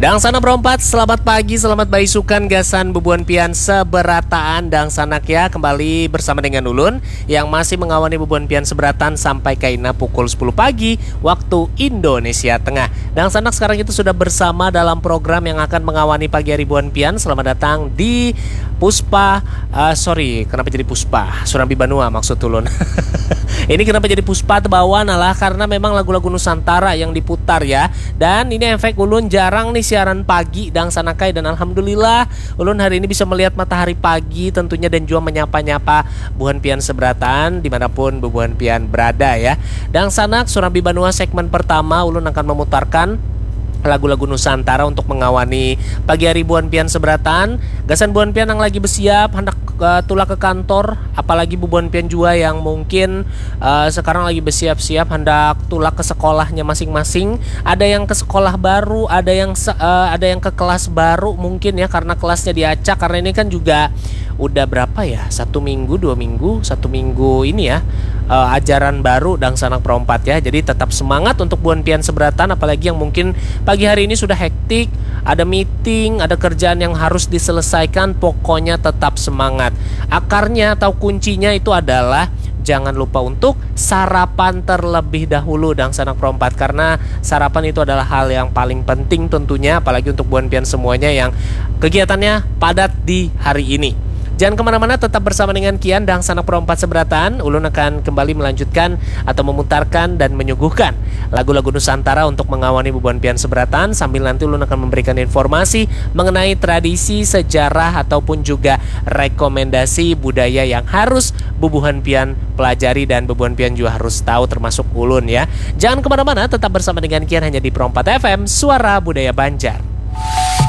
Dang sana berompat, selamat pagi, selamat baisukan gasan bebuan pian seberataan dang sanak ya. Kembali bersama dengan Ulun yang masih mengawani bebuan pian seberatan sampai kaina pukul 10 pagi waktu Indonesia Tengah. Dang sanak sekarang itu sudah bersama dalam program yang akan mengawani pagi hari buan pian. Selamat datang di Puspa, kenapa jadi Puspa? Surambi Banua maksud Ulun. Ini kenapa jadi Puspa Tebawan adalah karena memang lagu-lagu Nusantara yang diputar ya. Dan ini efek Ulun jarang nih siaran pagi dang sanakai, dan alhamdulillah Ulun hari ini bisa melihat matahari pagi tentunya dan juga menyapa-nyapa buhan pian seberatan dimanapun buhan pian berada ya. Dang sanak Surambi Banua segmen pertama Ulun akan memutarkan lagu-lagu Nusantara untuk mengawani pagi hari buan pian seberatan. Gasan buan pian yang lagi bersiap hendak tulah ke kantor, apalagi buan pian juga yang mungkin sekarang lagi bersiap-siap hendak tulah ke sekolahnya masing-masing. Ada yang ke sekolah baru, ada yang ke kelas baru mungkin ya, karena kelasnya diacak. Karena ini kan juga udah berapa ya, 1 minggu 2 minggu 1 minggu ini ya, ajaran baru dang sanak perompat ya. Jadi tetap semangat untuk buan pian seberatan, apalagi yang mungkin pagi hari ini sudah hektik, ada meeting, ada kerjaan yang harus diselesaikan. Pokoknya tetap semangat. Akarnya atau kuncinya itu adalah jangan lupa untuk sarapan terlebih dahulu dang sanak perompat, karena sarapan itu adalah hal yang paling penting tentunya, apalagi untuk buan pian semuanya yang kegiatannya padat di hari ini. Jangan kemana-mana, tetap bersama dengan Kian dang sanak perompat seberatan. Ulun akan kembali melanjutkan atau memutarkan dan menyuguhkan lagu-lagu Nusantara untuk mengawani bubuhan pian seberatan, sambil nanti Ulun akan memberikan informasi mengenai tradisi, sejarah ataupun juga rekomendasi budaya yang harus bubuhan pian pelajari dan bubuhan pian juga harus tahu, termasuk Ulun ya. Jangan kemana-mana, tetap bersama dengan Kian hanya di Perompat FM, Suara Budaya Banjar.